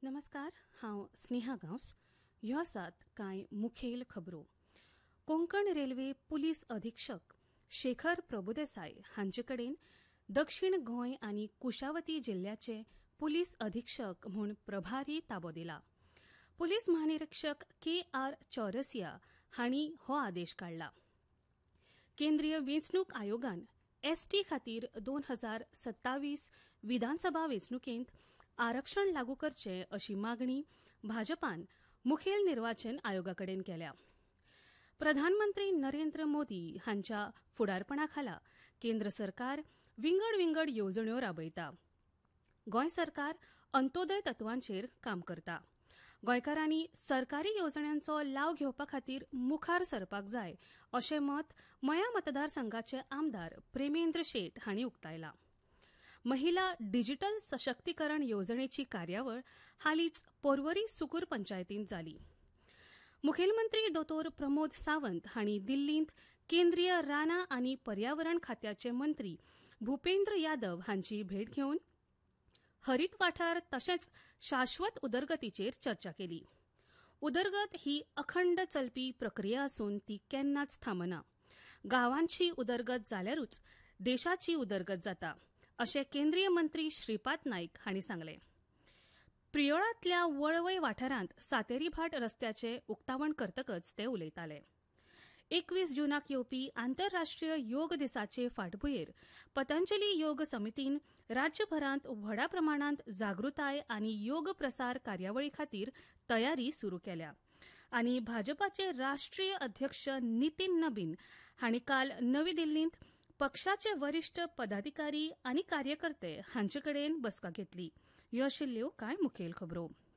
नमस्कार, हांव स्नेहा गांवस. ह्यो आसात कांय मुखेल खबरो. कोंकण रेल्वे पुलीस अधीक्षक शेखर प्रभुदेसाय हांचे कडेन दक्षिण गोंय आनी कुशावती जिल्ह्याचे पुलीस अधीक्षक म्हूण प्रभारी ताबो दिला. पुलीस महानिरीक्षक के.आर. चौरसिया हांणी हो आदेश काडला. केंद्रीय वेंचणूक आयोगान एसटी खातीर 2027 विधानसभा वेंचणुकेंत आरक्षण लागू करचे अशी मागणी भाजपान मुखेल निर्वाचन आयोगाकडेन केल्या. प्रधानमंत्री नरेंद्र मोदी हांच्या फुडारपणाखाला केंद्र सरकार विंगड विंगड येवजण्यो राबयता. गोंय सरकार अंत्योदय तत्वांचेर काम करता. गोंयकारांनी सरकारी येवजण्यांचो लाव घेवपा खातीर मुखार सरपाक जाय अशें मत मया मतदारसंघाचे आमदार प्रेमेंद्र शेट हांणी उक्तायलां. महिला डिजिटल सशक्तीकरण येवजणेची कार्यावळ हालींच पर्वरी सुकूर पंचायतींत जाली. मुखेलमंत्री दोतोर प्रमोद सावंत हांणी दिल्लींत केंद्रीय रानां आनी पर्यावरण खात्याचे मंत्री भुपेंद्र यादव हांची भेट घेवन हरीत वाठार तशेंच शाश्वत उदरगतीचेर चर्चा केली. उदरगत ही अखंड चलपी प्रक्रिया आसून ती केन्नाच थांबना. गांवांची उदरगत जाल्यारूच देशाची उदरगत जाता अशें केंद्रीय मंत्री श्रीपाद नायक हांणी सांगलें. प्रियोळांतल्या वळवय वाठारांत सातेरी भाट रस्त्याचें उक्तावण करतकच ते उलयताले. 21 जूनाक येवपी आंतरराष्ट्रीय योग दिसाचे फाटभुंयेर पतंजली योग समितीन राज्यभरांत व्हडा प्रमाणांत जागृताय आनी योग प्रसार कार्यावळी खातीर तयारी सुरू केल्या आनी भाजपाचे राष्ट्रीय अध्यक्ष नितीन नबीन हांणी काल नवी दिल्लींत पक्षाचे वरिष्ठ पदाधिकारी आनी कार्यकर्ते हांचे कडेन बसका घेतली. ह्यो आशिल्ल्यो कांय मुखेल खबरो.